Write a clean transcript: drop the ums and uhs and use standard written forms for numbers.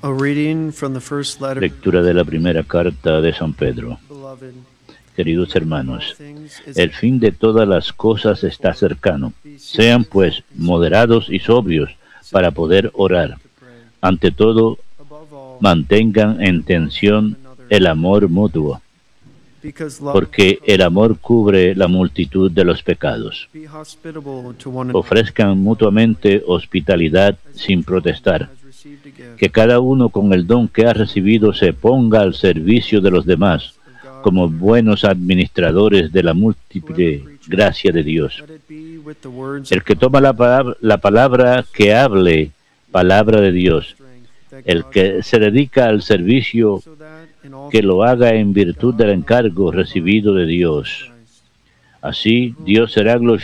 A reading from the first letter, Lectura de la primera carta de San Pedro. beloved. Queridos hermanos, el fin de todas las cosas está cercano. Sean pues moderados y sobrios para poder orar. Ante todo, mantengan en tensión el amor mutuo, porque el amor cubre la multitud de los pecados. Be hospitable to one another. Ofrezcan mutuamente hospitalidad sin protestar. Has received a gift Que cada uno con el don que ha recibido se ponga al servicio de los demás, como buenos administradores de la múltiple gracia de Dios. Let it be with the words El que toma la palabra, que hable palabra de Dios. strength that El God que se dedica al servicio, so that in all que lo haga en virtud del encargo recibido de Dios. Christ Así, Dios será glorificado